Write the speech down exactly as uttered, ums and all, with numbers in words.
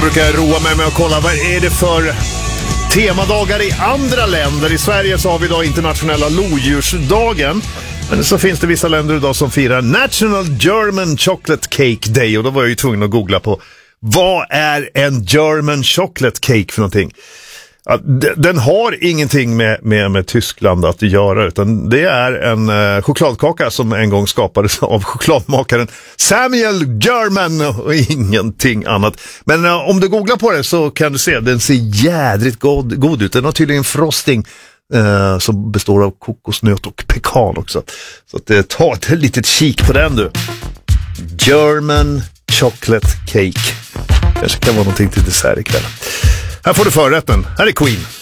brukar jag roa mig med att kolla vad är det för temadagar i andra länder. I Sverige så har vi idag internationella lodjursdagen. Men så finns det vissa länder idag som firar National German Chocolate Cake Day. Och då var jag ju tvungen att googla på vad är en German Chocolate Cake för någonting. Ja, den har ingenting med, med, med Tyskland att göra, utan det är en eh, chokladkaka som en gång skapades av chokladmakaren Samuel German och ingenting annat. Men eh, om du googlar på det så kan du se, den ser jädrigt god, god ut. Den har tydligen frosting eh, som består av kokosnöt och pekan också. Så att, eh, ta ett litet kik på den du. German Chocolate Cake. Kanske kan vara någonting till dessert ikväll. Här får du förrätten. Här är Queen.